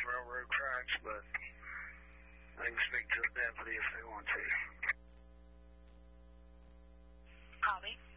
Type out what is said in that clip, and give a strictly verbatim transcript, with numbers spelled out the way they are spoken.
railroad tracks, but they can speak to a deputy if they want to. Copy.